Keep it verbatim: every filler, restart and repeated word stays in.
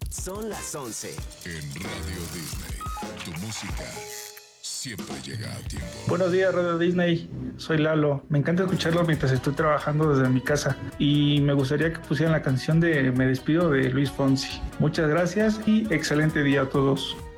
Son las once. En Radio Disney, tu música siempre llega a tiempo. Buenos días, Radio Disney. Soy Lalo. Me encanta escucharlo mientras estoy trabajando desde mi casa. Y me gustaría que pusieran la canción de Me despido de Luis Fonsi. Muchas gracias y excelente día a todos.